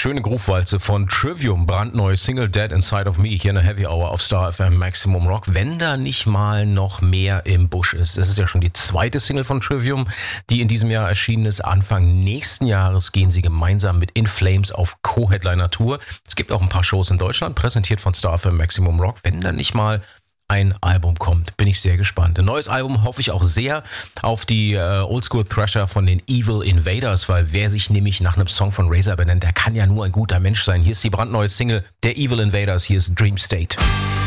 schöne Groove-Walze von Trivium, brandneue Single Dead Inside of Me, hier in der Heavy Hour auf Star FM Maximum Rock, wenn da nicht mal noch mehr im Busch ist. Das ist ja schon die zweite Single von Trivium, die in diesem Jahr erschienen ist. Anfang nächsten Jahres gehen sie gemeinsam mit In Flames auf Co-Headliner-Tour. Es gibt auch ein paar Shows in Deutschland, präsentiert von Star FM Maximum Rock. Wenn da nicht mal ein Album kommt, bin ich sehr gespannt. Ein neues Album hoffe ich auch sehr auf die Oldschool Thrasher von den Evil Invaders, weil wer sich nämlich nach einem Song von Razor benennt, der kann ja nur ein guter Mensch sein. Hier ist die brandneue Single der Evil Invaders, hier ist Dream State.